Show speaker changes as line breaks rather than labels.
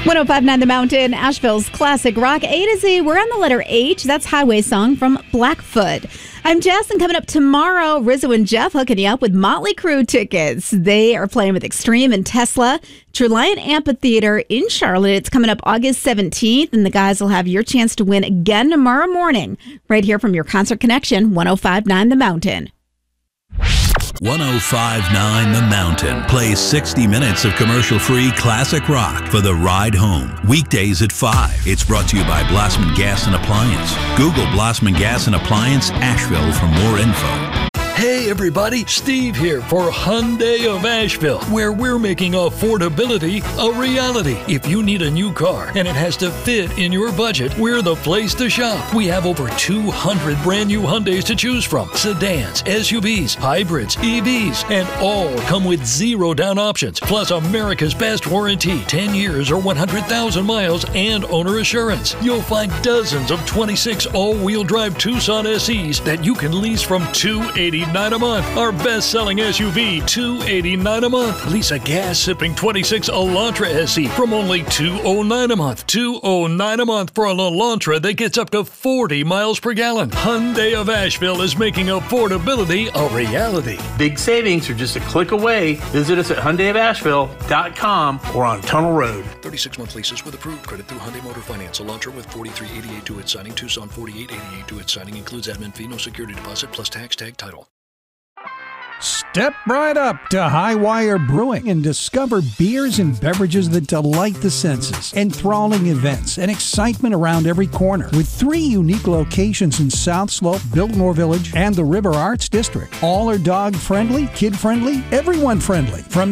1059 The Mountain, Asheville's classic rock. A to Z, we're on the letter H. That's Highway Song from Blackfoot. I'm Jess, and coming up tomorrow, Rizzo and Jeff hooking you up with Motley Crue tickets. They are playing with Extreme and Tesla, Treliant Amphitheater in Charlotte. It's coming up August 17th, and the guys will have your chance to win again tomorrow morning, right here from your Concert Connection, 1059 The Mountain.
1059 The Mountain plays 60 minutes of commercial-free classic rock for the ride home. Weekdays at 5. It's brought to you by Blossman Gas and Appliance. Google Blossman Gas and Appliance Asheville for more info.
Hey everybody, Steve here for Hyundai of Asheville, where we're making affordability a reality. If you need a new car and it has to fit in your budget, we're the place to shop. We have over 200 brand new Hyundais to choose from. Sedans, SUVs, hybrids, EVs, and all come with zero down options. Plus America's best warranty, 10 years or 100,000 miles and owner assurance. You'll find dozens of 26 all-wheel drive Tucson SEs that you can lease from $289 a month. Our best-selling SUV, $289 a month. Lease a gas-sipping 26 Elantra SE from only $209 a month. $209 a month for an Elantra that gets up to 40 miles per gallon. Hyundai of Asheville is making affordability a reality.
Big savings are just a click away. Visit us at HyundaiofAsheville.com or on Tunnel Road.
36-month leases with approved credit through Hyundai Motor Finance. Elantra with 4388 to its signing. Tucson 4888 to its signing. Includes admin fee, no security deposit, plus tax tag title.
Step right up to Highwire Brewing and discover beers and beverages that delight the senses. Enthralling events and excitement around every corner. With 3 unique locations in South Slope, Biltmore Village, and the River Arts District. All are dog-friendly, kid-friendly, everyone-friendly. From